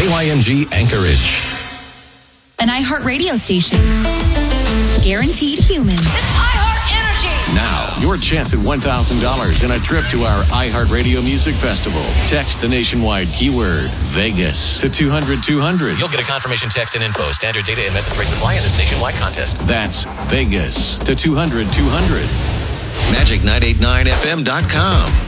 KYMG Anchorage. An iHeartRadio station. Guaranteed human. It's iHeart Energy. Now, your chance at $1,000 and a trip to our iHeartRadio Music Festival. Text the nationwide keyword Vegas to 200-200. You'll get a confirmation text and info. Standard data and message rates apply in this nationwide contest. That's Vegas to 200-200. Magic989FM.com.